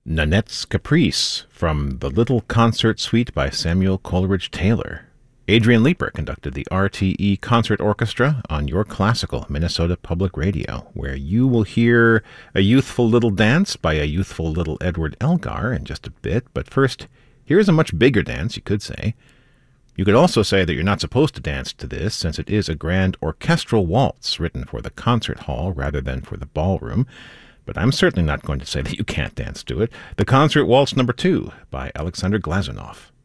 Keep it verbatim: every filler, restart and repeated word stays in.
Nanette's Caprice from The Little Concert Suite by Samuel Coleridge Taylor. Adrian Leeper conducted the R T E Concert Orchestra on Your Classical Minnesota Public Radio, where you will hear a youthful little dance by a youthful little Edward Elgar in just a bit. But first, here's a much bigger dance, you could say. You could also say that you're not supposed to dance to this, since it is a grand orchestral waltz written for the concert hall rather than for the ballroom. But I'm certainly not going to say that you can't dance to it. The Concert Waltz Number Two by Alexander Glazunov.